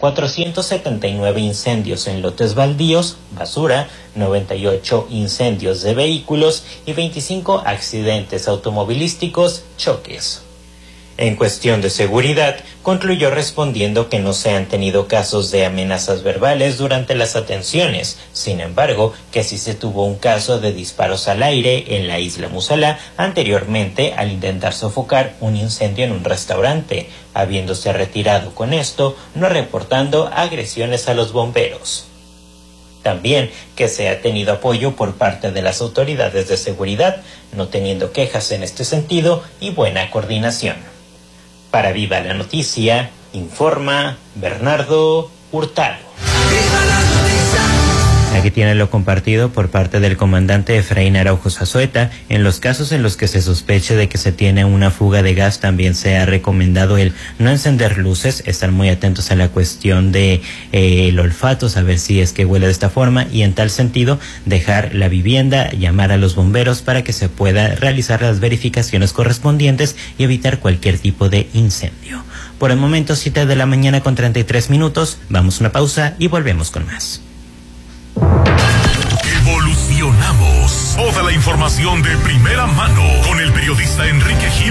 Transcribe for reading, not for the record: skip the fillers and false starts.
479 incendios en lotes baldíos, basura, 98 incendios de vehículos y 25 accidentes automovilísticos, choques. En cuestión de seguridad, concluyó respondiendo que no se han tenido casos de amenazas verbales durante las atenciones. Sin embargo, que sí se tuvo un caso de disparos al aire en la isla Musala anteriormente al intentar sofocar un incendio en un restaurante, habiéndose retirado con esto, no reportando agresiones a los bomberos. También que se ha tenido apoyo por parte de las autoridades de seguridad, no teniendo quejas en este sentido y buena coordinación. Para Viva la Noticia, informa Bernardo Hurtado. Aquí tiene lo compartido por parte del comandante Efraín Araujo Zazueta. En los casos en los que se sospeche de que se tiene una fuga de gas, también se ha recomendado el no encender luces, estar muy atentos a la cuestión de el olfato, saber si es que huele de esta forma, y en tal sentido dejar la vivienda, llamar a los bomberos para que se pueda realizar las verificaciones correspondientes y evitar cualquier tipo de incendio. Por el momento, 7 de la mañana con 33 minutos, vamos a una pausa y volvemos con más. Evolucionamos. Toda la información de primera mano con el periodista Enrique Gil.